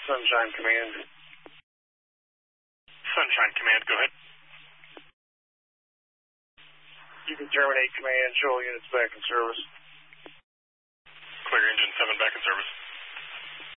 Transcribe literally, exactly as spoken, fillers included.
Sunshine Command. Sunshine Command, go ahead. You can terminate command, show all units back in service.